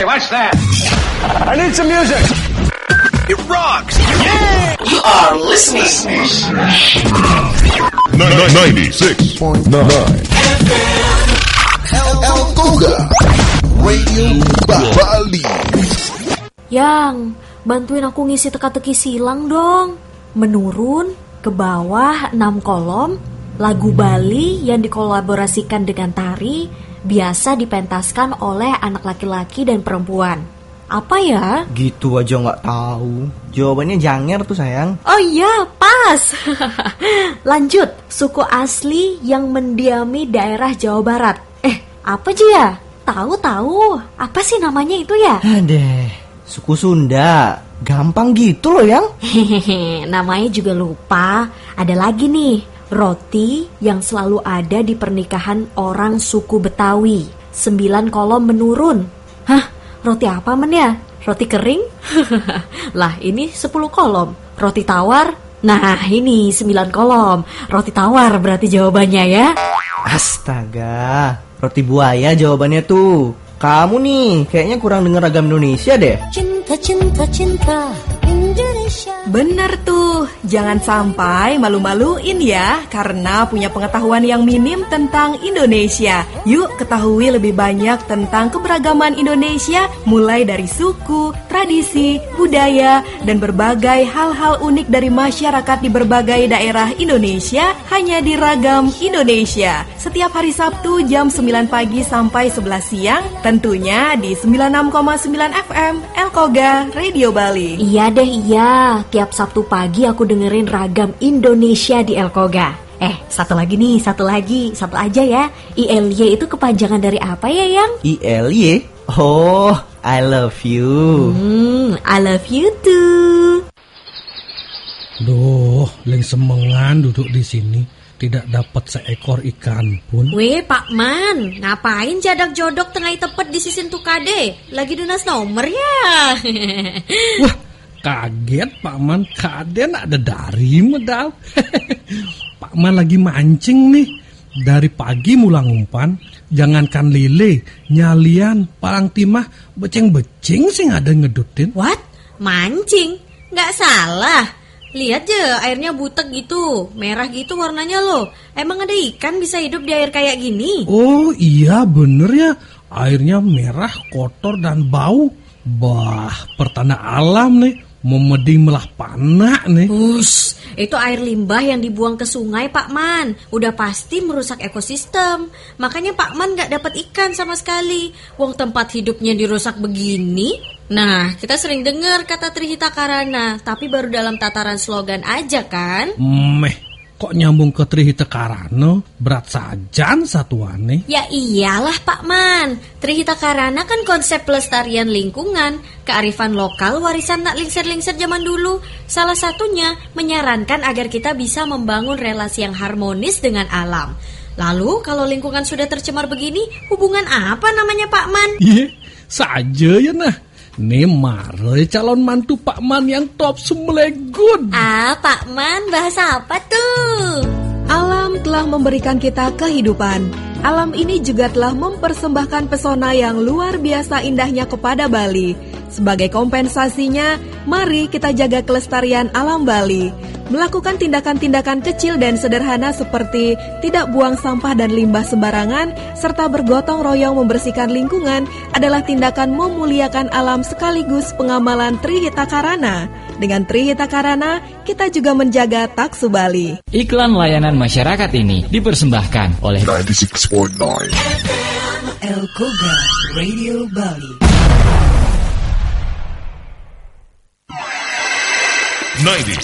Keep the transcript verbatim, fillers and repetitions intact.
what's that? I need some music. It rocks. Yeah. You are listening. ninety-six point nine Elkoga Radio Bali. Yang, bantuin aku ngisi teka-teki silang dong. Menurun, ke bawah enam kolom, lagu Bali yang dikolaborasikan dengan tari, biasa dipentaskan oleh anak laki-laki dan perempuan. Apa ya? Gitu aja gak tahu. Jawabannya Janger tuh sayang. Oh iya, pas. Lanjut, suku asli yang mendiami daerah Jawa Barat. Eh, apa aja ya? Tahu-tahu. Apa sih namanya itu ya? Adeh, suku Sunda. Gampang gitu loh yang. Hehehe, namanya juga lupa. Ada lagi nih, roti yang selalu ada di pernikahan orang suku Betawi. Sembilan kolom menurun. Hah? Roti apa men ya? Roti kering? Lah ini sepuluh kolom. Roti tawar? Nah ini sembilan kolom. Roti tawar berarti jawabannya ya. Astaga, roti buaya jawabannya tuh. Kamu nih kayaknya kurang denger ragam Indonesia deh. Cinta, cinta, cinta Indonesia. Bener tuh, jangan sampai malu-maluin ya karena punya pengetahuan yang minim tentang Indonesia. Yuk ketahui lebih banyak tentang keberagaman Indonesia, mulai dari suku, tradisi, budaya, dan berbagai hal-hal unik dari masyarakat di berbagai daerah Indonesia hanya di Ragam Indonesia. Setiap hari Sabtu jam sembilan pagi sampai sebelas siang, tentunya di sembilan puluh enam koma sembilan F M Elkoga Radio Bali. Iya deh iya, tiap Sabtu pagi aku dengerin Ragam Indonesia di Elkoga. Eh, satu lagi nih, satu lagi, satu aja ya. I L Y itu kepanjangan dari apa ya, Yang? I L Y? Oh, I love you. Hmm, I love you too. Duh, leng semengan duduk di sini. Tidak dapat seekor ikan pun. Weh, Pak Man, ngapain jadak jodok tengah tepet di sisin tukade? Lagi dunas nomor ya? Wah, kaget Pak Man, kaden ada dari medal. Pak Man lagi mancing nih. Dari pagi mulang umpan, jangankan lele, nyalian, palang timah, beceng-beceng sih ada ngedutin. What? Mancing? Nggak salah. Lihat aja airnya butek gitu, merah gitu warnanya loh. Emang ada ikan bisa hidup di air kayak gini? Oh iya bener ya, airnya merah, kotor dan bau. Bah, pertanda alam nih. Memeding melah panak nih. Us, itu air limbah yang dibuang ke sungai Pak Man. Udah pasti merusak ekosistem. Makanya Pak Man gak dapat ikan sama sekali. Wong tempat hidupnya dirusak begini. Nah, kita sering dengar kata Trihita Karana, tapi baru dalam tataran slogan aja kan? Meh, kok nyambung ke Trihita Karana? Berat sajan satuannya. Ya iyalah Pak Man. Trihita Karana kan konsep pelestarian lingkungan, kearifan lokal, warisan nak lingser-lingser zaman dulu. Salah satunya menyarankan agar kita bisa membangun relasi yang harmonis dengan alam. Lalu kalau lingkungan sudah tercemar begini, hubungan apa namanya Pak Man? Iya, saja ya nah. Nih mare calon mantu Pak Man yang top sumelegun. Ah, Pak Man bahasa apa tuh? Alam telah memberikan kita kehidupan. Alam ini juga telah mempersembahkan pesona yang luar biasa indahnya kepada Bali. Sebagai kompensasinya, mari kita jaga kelestarian alam Bali. Melakukan tindakan-tindakan kecil dan sederhana seperti tidak buang sampah dan limbah sembarangan, serta bergotong royong membersihkan lingkungan adalah tindakan memuliakan alam sekaligus pengamalan Trihita Karana. Dengan Trihita Karana, kita juga menjaga taksu Bali. Iklan layanan masyarakat ini dipersembahkan oleh ninety-six point nine Elkoga Radio Bali. ninety